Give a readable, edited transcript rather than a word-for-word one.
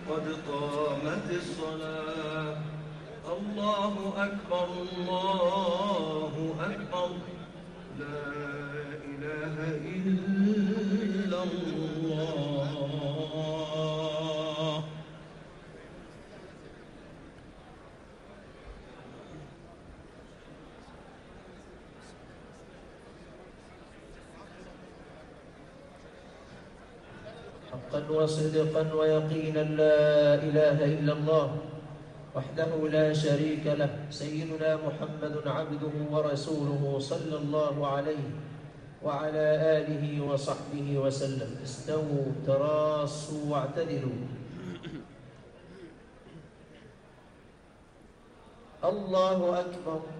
قد قامت الصلاة الله أكبر الله أكبر لا إله إلا الله. حقا وصدقا ويقينا لا إله إلا الله وحده لا شريك له سيدنا محمد عبده ورسوله صلى الله عليه وعلى آله وصحبه وسلم. استووا تراصوا واعتدلوا. الله أكبر